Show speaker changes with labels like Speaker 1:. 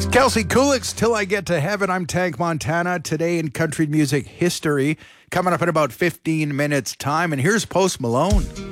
Speaker 1: Kelsey Kulik's Till I Get to Heaven. I'm Tank Montana. Today in country music history, coming up in about 15 minutes time. And here's Post Malone.